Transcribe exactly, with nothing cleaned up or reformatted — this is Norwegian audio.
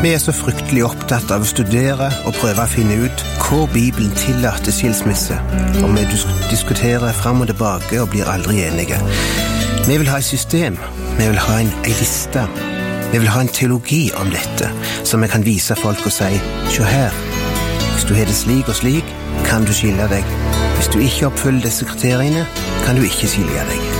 Vi er så fryktelig opptatt av å studere og prøve å finne ut hvor Bibelen tillater skilsmisse, og vi dis- diskuterer frem og tilbake og blir aldri enige. Vi vil ha et system, vi vil ha en, en liste, vi vil ha en teologi om dette, som vi kan vise folk og si, se her, hvis du har det slik og slik, kan du skille deg. Hvis du ikke oppfyller disse kriteriene, kan du ikke skilje deg.